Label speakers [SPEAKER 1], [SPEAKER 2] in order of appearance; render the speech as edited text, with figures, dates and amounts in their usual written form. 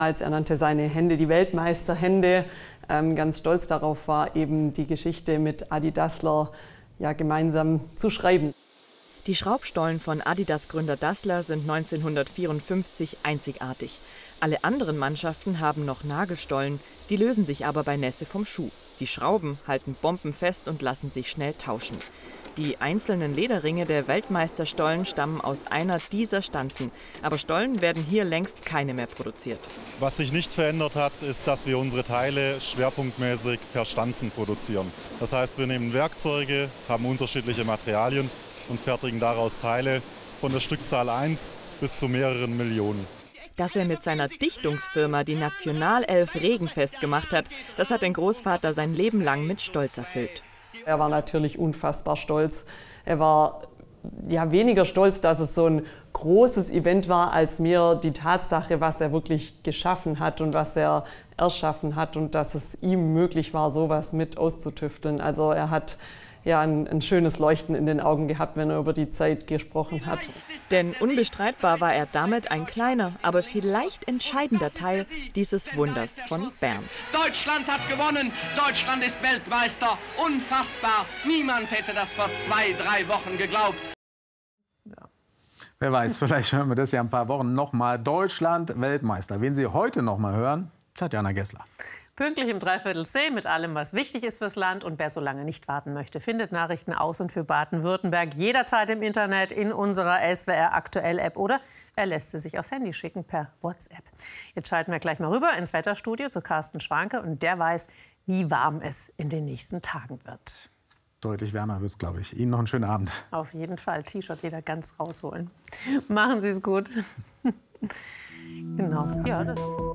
[SPEAKER 1] Als er nannte seine Hände die Weltmeisterhände, ganz stolz darauf war, eben die Geschichte mit Adi Dassler gemeinsam zu schreiben.
[SPEAKER 2] Die Schraubstollen von Adidas-Gründer Dassler sind 1954 einzigartig. Alle anderen Mannschaften haben noch Nagelstollen, die lösen sich aber bei Nässe vom Schuh. Die Schrauben halten bombenfest und lassen sich schnell tauschen. Die einzelnen Lederringe der Weltmeisterstollen stammen aus einer dieser Stanzen. Aber Stollen werden hier längst keine mehr produziert.
[SPEAKER 3] Was sich nicht verändert hat, ist, dass wir unsere Teile schwerpunktmäßig per Stanzen produzieren. Das heißt, wir nehmen Werkzeuge, haben unterschiedliche Materialien und fertigen daraus Teile von der Stückzahl 1 bis zu mehreren Millionen.
[SPEAKER 2] Dass er mit seiner Dichtungsfirma die Nationalelf Regenfest gemacht hat, das hat den Großvater sein Leben lang mit Stolz erfüllt.
[SPEAKER 1] Er war natürlich unfassbar stolz. Er war weniger stolz, dass es so ein großes Event war, als mir die Tatsache, was er wirklich geschaffen hat und was er erschaffen hat und dass es ihm möglich war, sowas mit auszutüfteln. Also er hat ein schönes Leuchten in den Augen gehabt, wenn er über die Zeit gesprochen hat.
[SPEAKER 2] Denn unbestreitbar war er damit ein kleiner, aber vielleicht entscheidender Teil dieses Wunders von Bern.
[SPEAKER 4] Deutschland hat gewonnen, Deutschland ist Weltmeister, unfassbar. Niemand hätte das vor 2-3 Wochen geglaubt.
[SPEAKER 5] Ja. Wer weiß, vielleicht hören wir das ja in ein paar Wochen noch mal. Deutschland Weltmeister. Wen Sie heute noch mal hören, Tatjana Gessler.
[SPEAKER 6] Pünktlich im Dreiviertel-10 mit allem, was wichtig ist fürs Land. Und wer so lange nicht warten möchte, findet Nachrichten aus und für Baden-Württemberg jederzeit im Internet in unserer SWR Aktuell-App oder er lässt sie sich aufs Handy schicken per WhatsApp. Jetzt schalten wir gleich mal rüber ins Wetterstudio zu Carsten Schwanke und der weiß, wie warm es in den nächsten Tagen wird.
[SPEAKER 5] Deutlich wärmer wird es, glaube ich. Ihnen noch einen schönen Abend.
[SPEAKER 6] Auf jeden Fall. T-Shirt wieder ganz rausholen. Machen Sie es gut. Genau. Ja, das